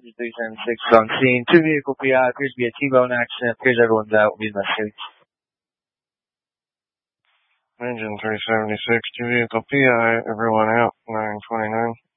passenger 376 on scene. 2-vehicle PI appears to be a T-bone accident. Appears everyone's out. Will be investigated. Engine 376, 2-vehicle PI, everyone out, 929.